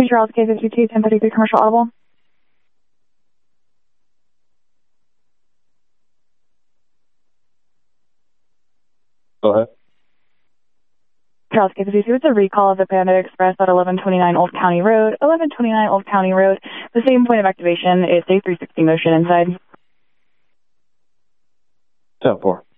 Charles K52, 1033 Commercial Audible. Go ahead. Charles K52, it's a recall of the Panda Express at 1129 Old County Road. 1129 Old County Road. The same point of activation is a 360 motion inside. 10-4.